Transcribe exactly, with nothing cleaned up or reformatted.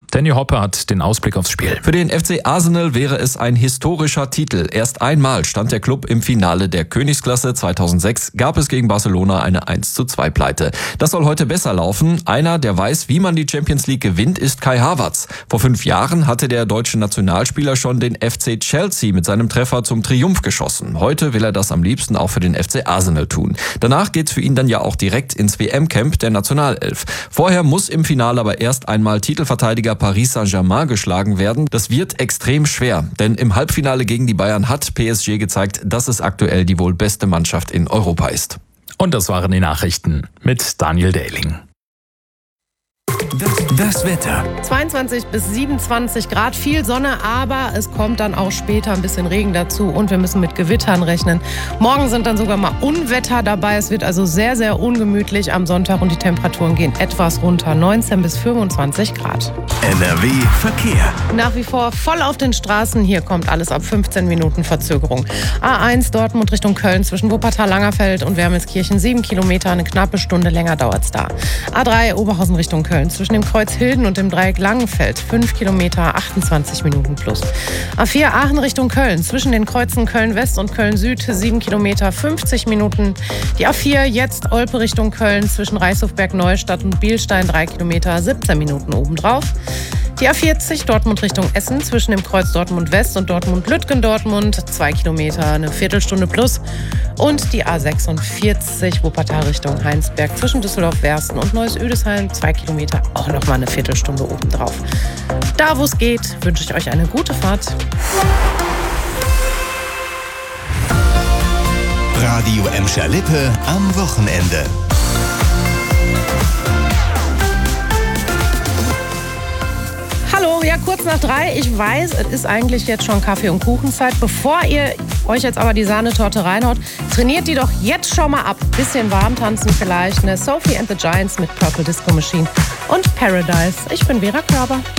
Danny Hoppe hat den Ausblick aufs Spiel. Für den F C Arsenal wäre es ein historischer Titel. Erst einmal stand der Club im Finale der Königsklasse. zweitausendsechs gab es gegen Barcelona eine eins zu zwei Pleite. Das soll heute besser laufen. Einer, der weiß, wie man die Champions League gewinnt, ist Kai Havertz. Vor fünf Jahren hatte der deutsche Nationalspieler schon den F C Chelsea mit seinem Treffer zum Triumph geschossen. Heute will er das am liebsten auch für den F C Arsenal tun. Danach geht's für ihn dann ja auch direkt ins W M-Camp der Nationalelf. Vorher muss im Finale aber erst einmal Titelverteidiger Paris Saint-Germain geschlagen werden. Das wird extrem schwer, denn im Halbfinale gegen die Bayern hat P S G gezeigt, dass es aktuell die wohl beste Mannschaft in Europa ist. Und das waren die Nachrichten mit Daniel Dehling. Das, das Wetter. zweiundzwanzig bis siebenundzwanzig Grad, viel Sonne, aber es kommt dann auch später ein bisschen Regen dazu und wir müssen mit Gewittern rechnen. Morgen sind dann sogar mal Unwetter dabei. Es wird also sehr, sehr ungemütlich am Sonntag und die Temperaturen gehen etwas runter, neunzehn bis fünfundzwanzig Grad. N R W Verkehr. Nach wie vor voll auf den Straßen. Hier kommt alles ab fünfzehn Minuten Verzögerung. A eins Dortmund Richtung Köln zwischen Wuppertal-Langerfeld und Wermelskirchen sieben Kilometer, eine knappe Stunde länger dauert's da. A drei Oberhausen Richtung Köln zwischen dem Kreuz Hilden und dem Dreieck Langenfeld fünf Kilometer, achtundzwanzig Minuten plus. A vier Aachen Richtung Köln zwischen den Kreuzen Köln-West und Köln-Süd sieben Kilometer, fünfzig Minuten. Die A vier jetzt Olpe Richtung Köln zwischen Reichshofberg-Neustadt und Bielstein drei Kilometer, siebzehn Minuten obendrauf. Die A vierzig Dortmund Richtung Essen zwischen dem Kreuz Dortmund-West und Dortmund-Lütgendortmund zwei Kilometer, eine Viertelstunde plus. Und die A sechsundvierzig Wuppertal Richtung Heinsberg zwischen Düsseldorf-Wersten und Neuss-Üdesheim zwei Kilometer, auch noch mal eine Viertelstunde obendrauf. Da, wo es geht, wünsche ich euch eine gute Fahrt. Radio Emscher-Lippe am Wochenende. Hallo, ja, kurz nach drei. Ich weiß, es ist eigentlich jetzt schon Kaffee- und Kuchenzeit. Bevor ihr euch jetzt aber die Sahnetorte reinhaut, trainiert die doch jetzt schon mal ab. Bisschen warm tanzen vielleicht, ne? Sophie and the Giants mit Purple Disco Machine und Paradise. Ich bin Vera Körber.